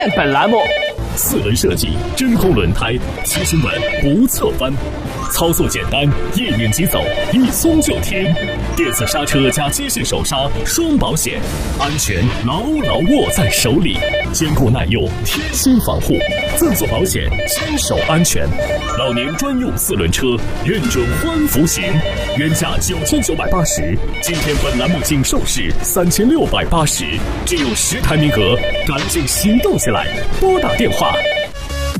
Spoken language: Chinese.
本栏目四轮设计，真空轮胎，7星稳不侧翻，操作简单，一拧即走，一松就停。电子刹车加机械手刹，双保险，安全牢牢握在手里，坚固耐用，贴心防护，自主保险，坚守安全。老年专用4轮车，认准欢福行，原价9980，今天本栏目仅售市3680，只有10台名额，赶紧行动起来，拨打电话